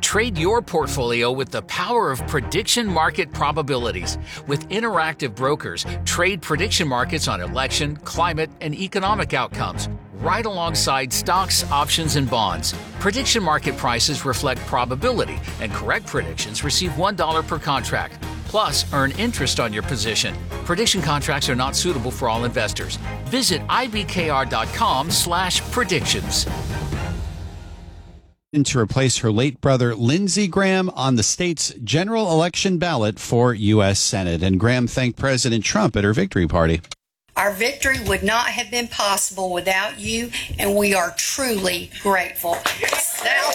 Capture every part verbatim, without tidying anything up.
Trade your portfolio with the power of prediction market probabilities. With interactive brokers, trade prediction markets on election, climate, and economic outcomes, right alongside stocks, options, and bonds. Prediction market prices reflect probability, and correct predictions receive one dollar per contract. Plus, earn interest on your position. Prediction contracts are not suitable for all investors. Visit ibkr.com slash predictions. To replace her late brother, Lindsey Graham, on the state's general election ballot for U S Senate. And Graham thanked President Trump at her victory party. Our victory would not have been possible without you, and we are truly grateful. South,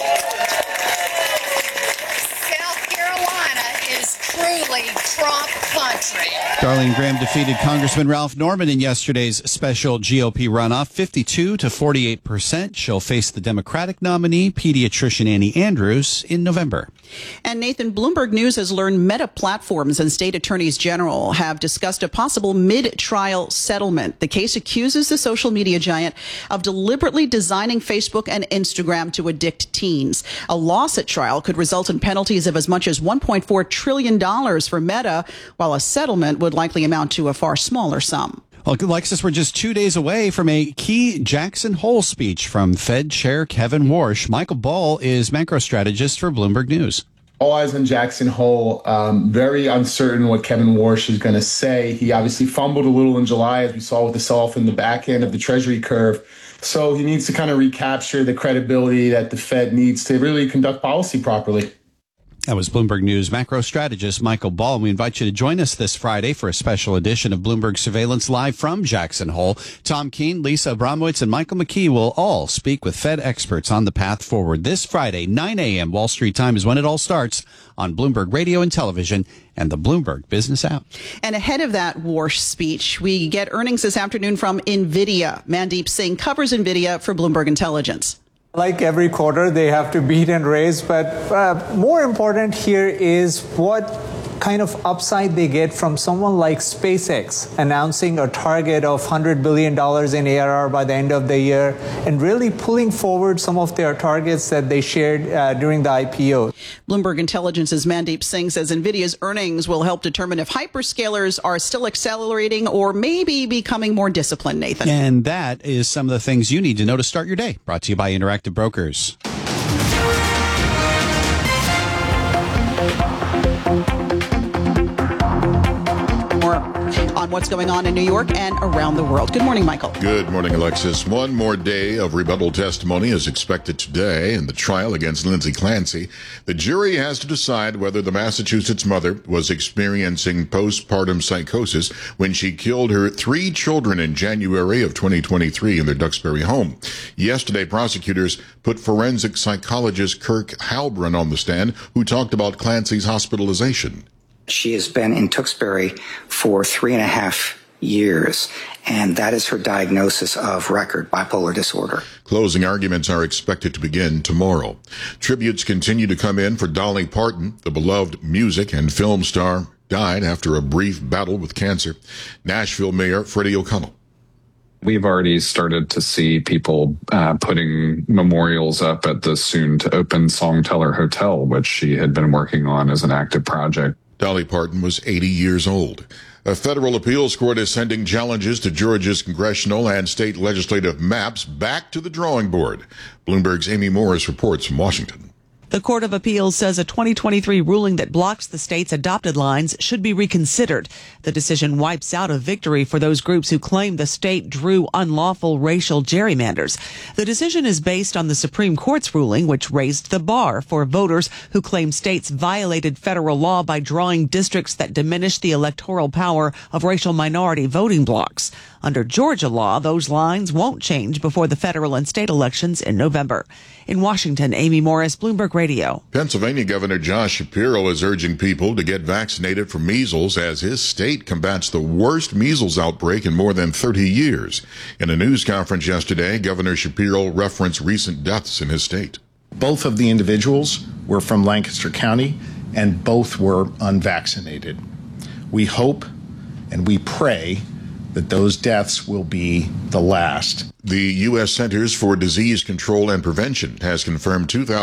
South Carolina is truly Trump country. Darlene Graham defeated Congressman Ralph Norman in yesterday's special G O P runoff, fifty-two to forty-eight percent. She'll face the Democratic nominee, pediatrician Annie Andrews, in November. And Nathan, Bloomberg News has learned Meta Platforms and state attorneys general have discussed a possible mid-trial settlement. The case accuses the social media giant of deliberately designing Facebook and Instagram to addict teens. A loss at trial could result in penalties of as much as one point four trillion dollars for Meta, while a settlement would likely amount to a far smaller sum. Well, Alexis, we're just two days away from a key Jackson Hole speech from Fed Chair Kevin Warsh. Michael Ball is macro strategist for Bloomberg News. All eyes on Jackson Hole. Um, very uncertain what Kevin Warsh is going to say. He obviously fumbled a little in July, as we saw with the sell-off in the back end of the Treasury curve. So he needs to kind of recapture the credibility that the Fed needs to really conduct policy properly. That was Bloomberg News macro strategist Michael Ball. And we invite you to join us this Friday for a special edition of Bloomberg Surveillance live from Jackson Hole. Tom Keene, Lisa Abramowitz, and Michael McKee will all speak with Fed experts on the path forward. This Friday, nine a.m. Wall Street time is when it all starts on Bloomberg Radio and Television and the Bloomberg Business app. And ahead of that Warsh speech, we get earnings this afternoon from NVIDIA. Mandeep Singh covers NVIDIA for Bloomberg Intelligence. Like every quarter, they have to beat and raise, but uh, more important here is what kind of upside they get from someone like SpaceX announcing a target of one hundred billion dollars in A R R by the end of the year and really pulling forward some of their targets that they shared uh, during the I P O. Bloomberg Intelligence's Mandeep Singh says NVIDIA's earnings will help determine if hyperscalers are still accelerating or maybe becoming more disciplined, Nathan. And that is some of the things you need to know to start your day. Brought to you by Interactive Brokers. On what's going on in New York and around the world. Good morning, Michael. Good morning, Alexis. One more day of rebuttal testimony is expected today in the trial against Lindsay Clancy. The jury has to decide whether the Massachusetts mother was experiencing postpartum psychosis when she killed her three children in January of twenty twenty-three in their Duxbury home. Yesterday, prosecutors put forensic psychologist Kirk Halbrun on the stand, who talked about Clancy's hospitalization. She has been in Tewksbury for three and a half years, and that is her diagnosis of record bipolar disorder. Closing arguments are expected to begin tomorrow. Tributes continue to come in for Dolly Parton. The beloved music and film star died after a brief battle with cancer. Nashville Mayor Freddie O'Connell. We've already started to see people uh, putting memorials up at the soon-to-open Songteller Hotel, which she had been working on as an active project. Dolly Parton was eighty years old. A federal appeals court is sending challenges to Georgia's congressional and state legislative maps back to the drawing board. Bloomberg's Amy Morris reports from Washington. The Court of Appeals says a twenty twenty-three ruling that blocks the state's adopted lines should be reconsidered. The decision wipes out a victory for those groups who claim the state drew unlawful racial gerrymanders. The decision is based on the Supreme Court's ruling, which raised the bar for voters who claim states violated federal law by drawing districts that diminish the electoral power of racial minority voting blocks. Under Georgia law, those lines won't change before the federal and state elections in November. In Washington, Amy Morris, Bloomberg Radio. Pennsylvania Governor Josh Shapiro is urging people to get vaccinated for measles as his state combats the worst measles outbreak in more than thirty years. In a news conference yesterday, Governor Shapiro referenced recent deaths in his state. Both of the individuals were from Lancaster County, and both were unvaccinated. We hope and we pray that those deaths will be the last. The U S Centers for Disease Control and Prevention has confirmed two thousand